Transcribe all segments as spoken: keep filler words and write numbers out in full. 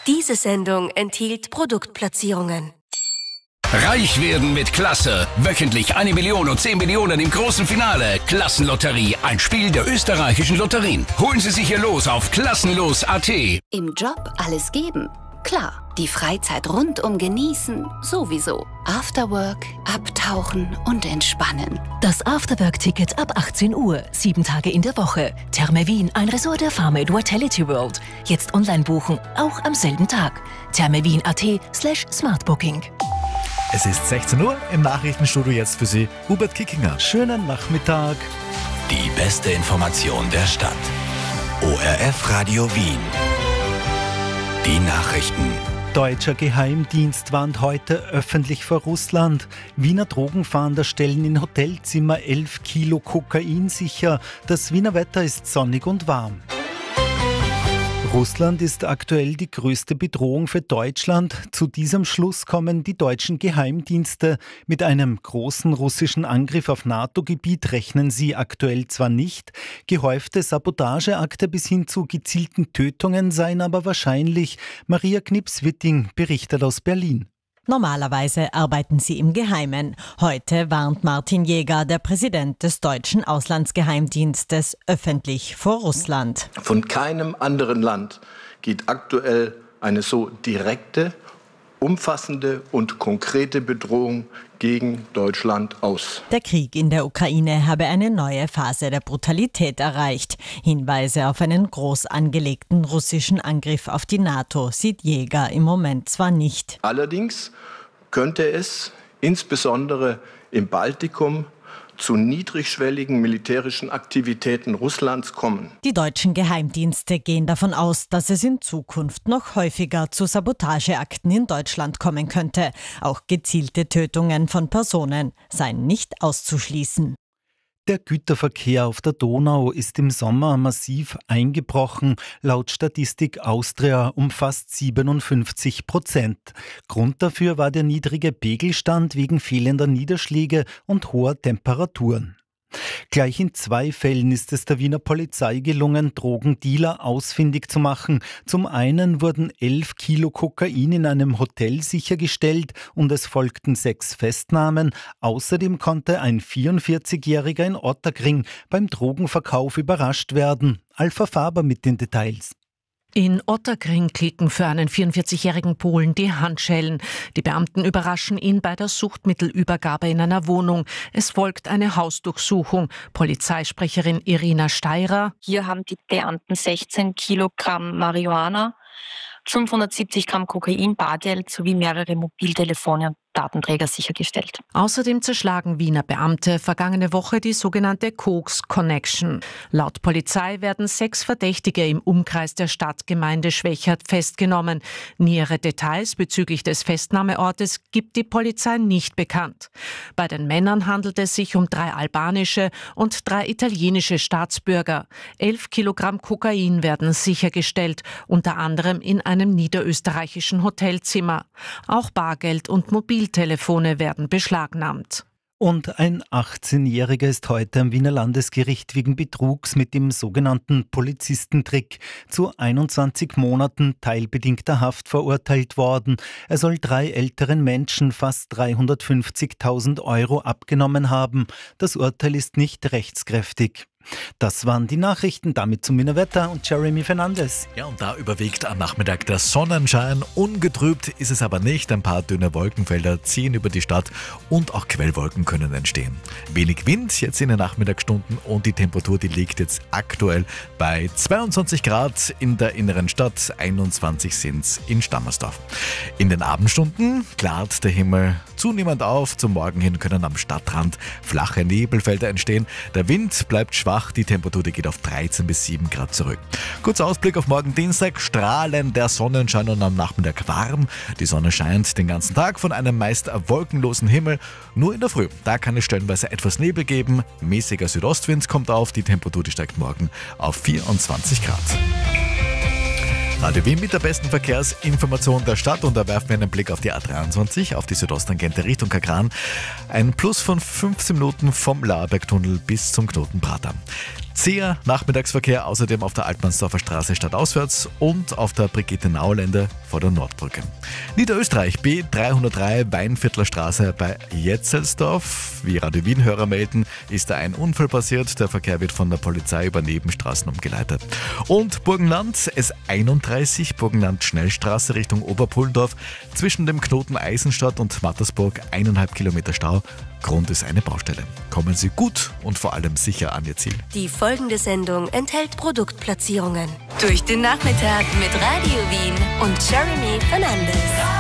Diese Sendung enthielt Produktplatzierungen. Reich werden mit Klasse. Wöchentlich eine Million und zehn Millionen im großen Finale. Klassenlotterie, ein Spiel der österreichischen Lotterien. Holen Sie sich Ihr Los auf klassenlos punkt at. Im Job alles geben? Klar. Die Freizeit rundum genießen? Sowieso. Afterwork, abtauchen und entspannen. Das Afterwork-Ticket ab achtzehn Uhr, sieben Tage in der Woche. Therme Wien, ein Resort der Pharma Vitality World. Jetzt online buchen, auch am selben Tag. thermewien punkt at slash smartbooking. Es ist sechzehn Uhr, im Nachrichtenstudio jetzt für Sie Hubert Kickinger. Schönen Nachmittag. Die beste Information der Stadt. O R F Radio Wien. Die Nachrichten. Deutscher Geheimdienst warnt heute öffentlich vor Russland. Wiener Drogenfahnder stellen in Hotelzimmer elf Kilo Kokain sicher. Das Wiener Wetter ist sonnig und warm. Russland ist aktuell die größte Bedrohung für Deutschland. Zu diesem Schluss kommen die deutschen Geheimdienste. Mit einem großen russischen Angriff auf NATO-Gebiet rechnen sie aktuell zwar nicht. Gehäufte Sabotageakte bis hin zu gezielten Tötungen seien aber wahrscheinlich. Maria Knips-Witting berichtet aus Berlin. Normalerweise arbeiten sie im Geheimen. Heute warnt Martin Jäger, der Präsident des deutschen Auslandsgeheimdienstes, öffentlich vor Russland. Von keinem anderen Land geht aktuell eine so direkte, umfassende und konkrete Bedrohung gegen Deutschland aus. Der Krieg in der Ukraine habe eine neue Phase der Brutalität erreicht. Hinweise auf einen groß angelegten russischen Angriff auf die NATO sieht Jäger im Moment zwar nicht. Allerdings könnte es insbesondere im Baltikum zu niedrigschwelligen militärischen Aktivitäten Russlands kommen. Die deutschen Geheimdienste gehen davon aus, dass es in Zukunft noch häufiger zu Sabotageakten in Deutschland kommen könnte. Auch gezielte Tötungen von Personen seien nicht auszuschließen. Der Güterverkehr auf der Donau ist im Sommer massiv eingebrochen. Laut Statistik Austria um fast siebenundfünfzig Prozent. Grund dafür war der niedrige Pegelstand wegen fehlender Niederschläge und hoher Temperaturen. Gleich in zwei Fällen ist es der Wiener Polizei gelungen, Drogendealer ausfindig zu machen. Zum einen wurden elf Kilo Kokain in einem Hotel sichergestellt und es folgten sechs Festnahmen. Außerdem konnte ein vierundvierzigjähriger in Ottakring beim Drogenverkauf überrascht werden. Alpha Faber mit den Details. In Ottakring klicken für einen vierundvierzigjährigen Polen die Handschellen. Die Beamten überraschen ihn bei der Suchtmittelübergabe in einer Wohnung. Es folgt eine Hausdurchsuchung. Polizeisprecherin Irina Steirer. Hier haben die Beamten sechzehn Kilogramm Marihuana, fünfhundertsiebzig Gramm Kokain, Bargeld sowie mehrere Mobiltelefone und Datenträger sichergestellt. Außerdem zerschlagen Wiener Beamte vergangene Woche die sogenannte Koks Connection. Laut Polizei werden sechs Verdächtige im Umkreis der Stadtgemeinde Schwächert festgenommen. Nähere Details bezüglich des Festnahmeortes gibt die Polizei nicht bekannt. Bei den Männern handelt es sich um drei albanische und drei italienische Staatsbürger. Elf Kilogramm Kokain werden sichergestellt, unter anderem in einem niederösterreichischen Hotelzimmer. Auch Bargeld und Mobiltelefone werden beschlagnahmt. Und ein achtzehnjähriger ist heute am Wiener Landesgericht wegen Betrugs mit dem sogenannten Polizistentrick zu einundzwanzig Monaten teilbedingter Haft verurteilt worden. Er soll drei älteren Menschen fast dreihundertfünfzigtausend Euro abgenommen haben. Das Urteil ist nicht rechtskräftig. Das waren die Nachrichten, damit zum Wiener Wetter und Jeremy Fernandes. Ja, und da überwiegt am Nachmittag der Sonnenschein. Ungetrübt ist es aber nicht. Ein paar dünne Wolkenfelder ziehen über die Stadt und auch Quellwolken können entstehen. Wenig Wind jetzt in den Nachmittagsstunden und die Temperatur, die liegt jetzt aktuell bei zweiundzwanzig Grad in der inneren Stadt, einundzwanzig sind es in Stammersdorf. In den Abendstunden klart der Himmel zunehmend auf. Zum Morgen hin können am Stadtrand flache Nebelfelder entstehen. Der Wind bleibt schwach. Die Temperatur die geht auf dreizehn bis sieben Grad zurück. Kurzer Ausblick auf morgen Dienstag. Strahlend der Sonnenschein und am Nachmittag warm. Die Sonne scheint den ganzen Tag von einem meist wolkenlosen Himmel. Nur in der Früh, da kann es stellenweise etwas Nebel geben. Mäßiger Südostwind kommt auf. Die Temperatur die steigt morgen auf vierundzwanzig Grad. Radio Wien mit der besten Verkehrsinformation der Stadt und da werfen wir einen Blick auf die A dreiundzwanzig, auf die Südosttangente Richtung Kagran. Ein Plus von fünfzehn Minuten vom Laerbergtunnel bis zum Knoten Prater. Zäher Nachmittagsverkehr außerdem auf der Altmannsdorfer Straße stadtauswärts und auf der Brigitte-Nauerländer vor der Nordbrücke. Niederösterreich B dreihundertdrei Weinviertler Straße bei Jetzelsdorf. Wie Radio Wien-Hörer melden, ist da ein Unfall passiert. Der Verkehr wird von der Polizei über Nebenstraßen umgeleitet. Und Burgenland S einunddreißig, Burgenland Schnellstraße Richtung Oberpullendorf. Zwischen dem Knoten Eisenstadt und Mattersburg eineinhalb Kilometer Stau. Grund ist eine Baustelle. Kommen Sie gut und vor allem sicher an Ihr Ziel. Die folgende Sendung enthält Produktplatzierungen. Durch den Nachmittag mit Radio Wien Und Jeremy Fernandes.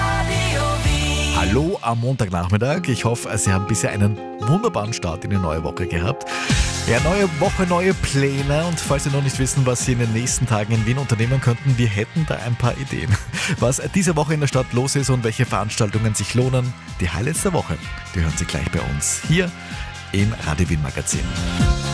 Hallo am Montagnachmittag. Ich hoffe, Sie haben bisher einen wunderbaren Start in die neue Woche gehabt. Ja, neue Woche, neue Pläne. Und falls Sie noch nicht wissen, was Sie in den nächsten Tagen in Wien unternehmen könnten, wir hätten da ein paar Ideen. Was diese Woche in der Stadt los ist und welche Veranstaltungen sich lohnen, die Highlights der Woche, die hören Sie gleich bei uns hier im Radio Wien Magazin.